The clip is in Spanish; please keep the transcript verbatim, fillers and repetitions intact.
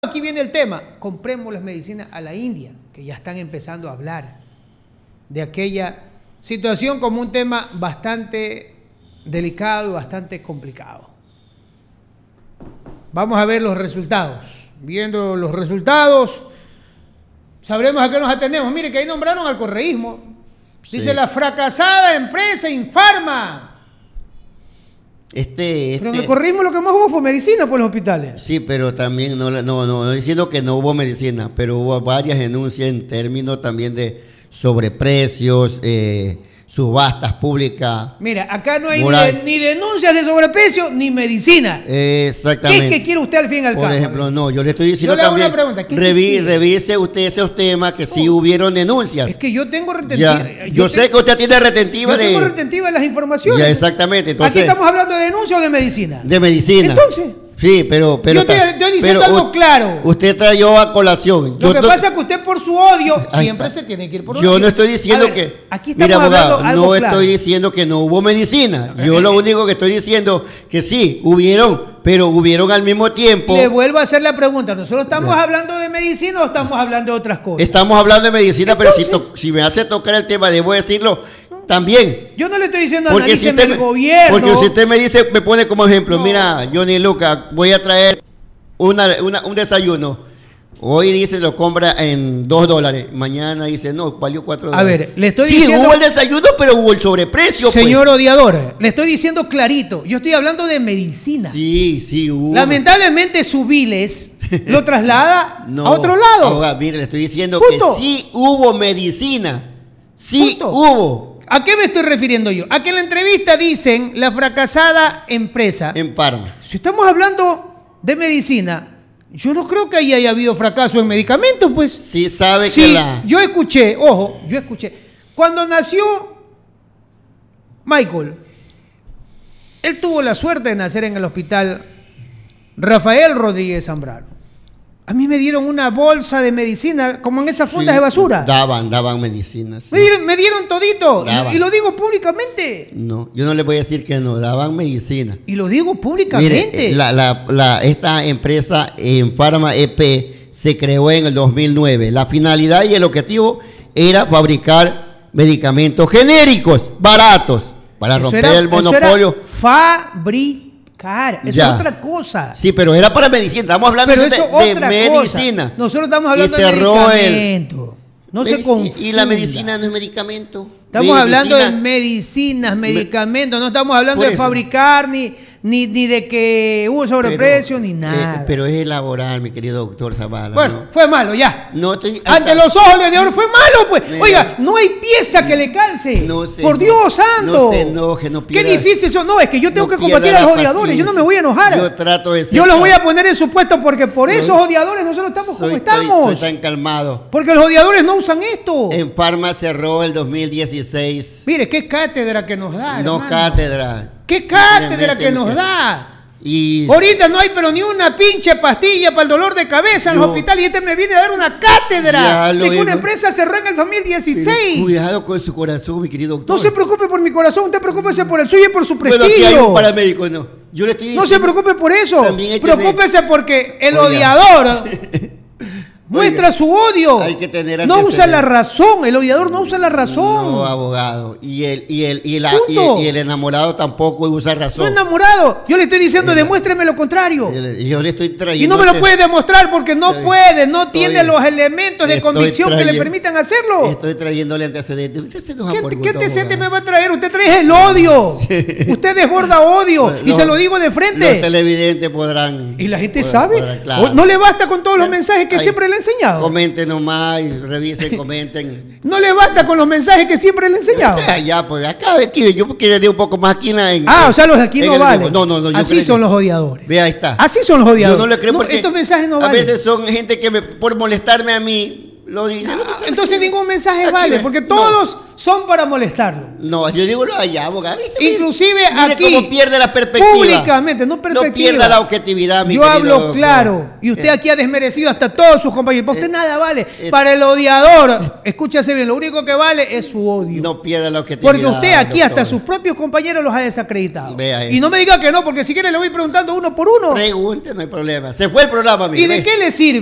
Aquí viene el tema, compremos las medicinas a la India, que ya están empezando a hablar de aquella situación como un tema bastante delicado y bastante complicado. Vamos a ver los resultados. Viendo los resultados, sabremos a qué nos atendemos. Mire que ahí nombraron al correísmo. Dice sí. La fracasada empresa Infarma. Este, este, pero en el correísmo lo que más hubo fue medicina por los hospitales. Sí, pero también, no, no, no, no diciendo que no hubo medicina, pero hubo varias denuncias en términos también de sobreprecios, eh, subastas públicas. Mira, acá no hay ni, de, ni denuncias de sobreprecio ni medicina. Exactamente. ¿Qué es que quiere usted al fin y al cabo? Por ejemplo, no, yo le estoy diciendo yo le hago también, una pregunta. ¿Qué revi, es que revise usted esos temas que no. sí hubieron denuncias. Es que yo tengo retentiva. Ya, yo, yo sé te, que usted tiene retentiva yo de... tengo retentiva de las informaciones. Ya, exactamente. Entonces, ¿aquí estamos hablando de denuncia o de medicina? De medicina. Entonces... Sí, pero... pero yo te estoy diciendo algo u, claro. Usted trayó a colación. Lo yo que no, pasa es que usted por su odio siempre se tiene que ir por Yo odio. no estoy diciendo ver, que... Aquí estamos mira, hablando abogado, algo no claro. estoy diciendo que no hubo medicina. Yo lo único que estoy diciendo que sí, hubieron, pero hubieron al mismo tiempo... Le vuelvo a hacer la pregunta. ¿Nosotros estamos hablando de medicina o estamos hablando de otras cosas? Estamos hablando de medicina, Entonces, pero si, to, si me hace tocar el tema, debo decirlo... También. Yo no le estoy diciendo porque si usted, el gobierno. Porque si usted me dice, me pone como ejemplo, no. Mira, Johnny Luca, voy a traer una, una, un desayuno. Hoy dice lo compra en dos dólares. Mañana dice, no, valió cuatro dólares. A ver, le estoy sí, diciendo... Sí, hubo el desayuno, pero hubo el sobreprecio. Señor pues. odiador, le estoy diciendo clarito. Yo estoy hablando de medicina. Sí, sí, hubo. Lamentablemente su biles lo traslada no, a otro lado. Abogado, mire, le estoy diciendo Punto. que sí hubo medicina. Sí Punto. hubo. ¿A qué me estoy refiriendo yo? A que en la entrevista dicen la fracasada empresa. En Parma. Si estamos hablando de medicina, yo no creo que ahí haya habido fracaso en medicamentos, pues. Sí sabe sí, que la... Yo escuché, ojo, yo escuché. Cuando nació Michael, él tuvo la suerte de nacer en el hospital Rafael Rodríguez Zambrano. A mí me dieron una bolsa de medicina, como en esas fundas sí, de basura. Daban, daban medicinas. Sí. Me, dieron, me dieron todito. Daban. Y lo digo públicamente. No, yo no le voy a decir que no, daban medicina. Y lo digo públicamente. Mire, la, la, la, esta empresa Infarma E P se creó en el dos mil nueve. La finalidad y el objetivo era fabricar medicamentos genéricos, baratos, para eso romper era, el monopolio. Eso era fabricar. Eso ya. Es otra cosa. Sí, pero era para medicina. Estamos hablando pero de, eso de otra medicina. Cosa. Nosotros estamos hablando y de El... medicamento. No Medic se confunda. Y la medicina no es medicamento. Estamos medicina. hablando de medicinas, medicamentos. No estamos hablando de fabricar ni, ni, ni de que hubo sobreprecio pero, ni nada. Eh, pero es elaborar, mi querido doctor Zavala. Bueno, ¿no? fue malo ya. No estoy, Ante los ojos del odiador fue malo, pues. Eh, Oiga, no hay pieza que le calce. No sé, Por Dios no, santo. No se enoje, no pierda. Qué difícil son. No, es que yo tengo no que combatir a los odiadores. Yo no me voy a enojar. Yo trato de ser Yo los voy a poner en su puesto porque por soy, esos odiadores nosotros estamos soy, como estamos. Estoy tan calmado. Porque los odiadores no usan esto. En Parma cerró el dos mil dieciséis. Mire, qué cátedra que nos da. No hermano. cátedra. Qué cátedra que nos da. Y ahorita no hay pero ni una pinche pastilla para el dolor de cabeza en los hospitales y este me viene a dar una cátedra de que una empresa cerró en el dos mil dieciséis. Pero cuidado con su corazón, mi querido doctor. No se preocupe por mi corazón, usted preocúpese por el suyo y por su prestigio. Bueno, aquí hay un paramédico, no. Yo le estoy diciendo, no se preocupe por eso. Preocúpese porque el Oiga. odiador muestra Oiga, su odio. Hay que tener no usa la razón. El odiador no usa la razón. No, abogado. Y el, y el, y la, y el, y el enamorado tampoco usa razón. No enamorado. Yo le estoy diciendo, el, demuéstreme lo contrario. Yo le estoy trayendo. Y no me lo puede demostrar porque no estoy, puede, no estoy, tiene los elementos de convicción trayendo, que le permitan hacerlo. Estoy trayéndole antecedentes. Usted se enoja ¿Qué, por ¿qué antecedentes me va a traer? Usted trae el odio. Usted desborda odio. Los, y se lo digo de frente. Los televidentes podrán. Y la gente podrán, sabe. Podrán, claro. No le basta con todos los mensajes que Ay, siempre le he enseñado. Comenten nomás, revisen, comenten. No le basta con los mensajes que siempre le he enseñado. O sea, ya, pues acá, aquí, yo quería un poco más aquí en la. En, ah, o sea, los de aquí no valen. No, no, no. Así son los odiadores. Ve, ahí está. Así son los odiadores. Yo no le creo no, porque estos mensajes no valen. A veces son gente que me, por molestarme a mí, Lo dice, No, lo dice. entonces ningún mensaje Aquí vale, ve. porque No. todos son para molestarlo. No, yo digo lo allá, abogado. Mire, Inclusive mire aquí, cómo pierde la perspectiva. públicamente, no perspectiva. No pierda la objetividad, mi Yo querido hablo doctor. claro, y usted Eh, aquí ha desmerecido hasta todos sus compañeros. Para usted eh, nada vale. eh, Para el odiador, escúchase bien, lo único que vale es su odio. No pierda la objetividad. Porque usted aquí doctor. hasta sus propios compañeros los ha desacreditado. Vea Y eso. no me diga que no, porque si quiere le voy preguntando uno por uno. Pregunte, no hay problema. Se fue el programa, mi ¿Y de ve. qué le sirve?